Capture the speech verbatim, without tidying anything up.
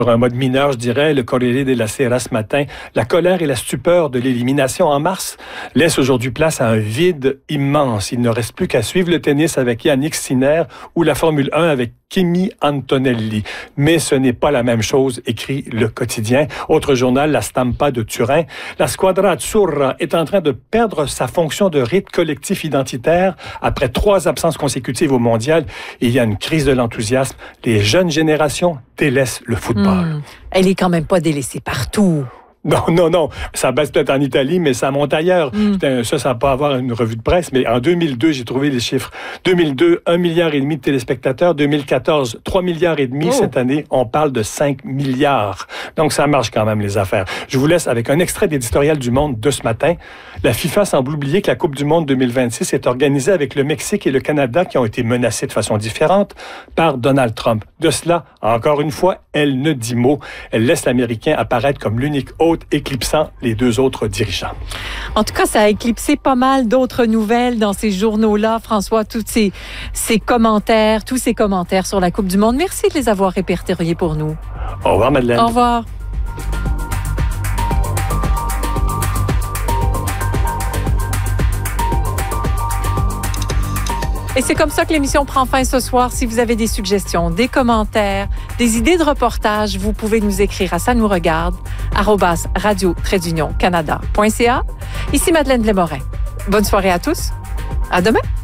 un mode mineur, je dirais, le Corriere della Sera ce matin, la colère et la stupeur de l'élimination en mars laissent aujourd'hui place à un vide immense. Il ne reste plus qu'à suivre le tennis avec Yannick Sinner ou la Formule un avec Kimi Antonelli. Mais ce n'est pas la même chose, écrit Le Quotidien. Autre journal, la Stampa de Turin. La Squadra Azzurra est en train de perdre sa fonction de rite collectif identitaire après trois absences consécutives au mondial. Il y a une crise de l'enthousiasme. Les jeunes générations délaissent le football. Mmh. Elle est quand même pas délaissée partout. Non, non, non. Ça baisse peut-être en Italie, mais ça monte ailleurs. Mm. Ça, ça va pas avoir une revue de presse, mais en deux mille deux, j'ai trouvé les chiffres. deux mille deux, un milliard et demi de téléspectateurs. deux mille quatorze, trois milliards et demi. Oh. Cette année, on parle de cinq milliards. Donc, ça marche quand même, les affaires. Je vous laisse avec un extrait d'éditorial du Monde de ce matin. La FIFA semble oublier que la Coupe du Monde deux mille vingt-six est organisée avec le Mexique et le Canada qui ont été menacés de façon différente par Donald Trump. De cela, encore une fois, elle ne dit mot. Elle laisse l'Américain apparaître comme l'unique hôte éclipsant les deux autres dirigeants. En tout cas, ça a éclipsé pas mal d'autres nouvelles dans ces journaux-là, François, tous ces, ces commentaires, tous ces commentaires sur la Coupe du Monde. Merci de les avoir répertoriés pour nous. Au revoir, Madeleine. Au revoir. Et c'est comme ça que l'émission prend fin ce soir. Si vous avez des suggestions, des commentaires, des idées de reportage, vous pouvez nous écrire à ça nous regarde arobase radio trait d'union canada point c a. Ici Madeleine Blais-Morin. Bonne soirée à tous. À demain.